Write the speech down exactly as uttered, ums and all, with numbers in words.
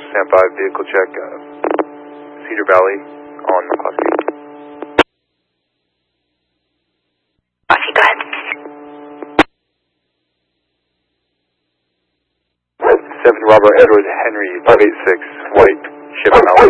stand by, vehicle check, uh, Cedar Valley on McCloskey. McCloskey, go ahead. seven Robert Edward Henry, five eight six, white, Chevy Malibu.